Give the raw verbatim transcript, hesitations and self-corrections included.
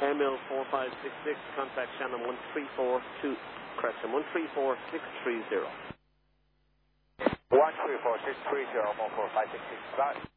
M L four five six six, contact Shannon one three four two, correction, one three four six three zero. one three four six three zero, one four five six six, got it.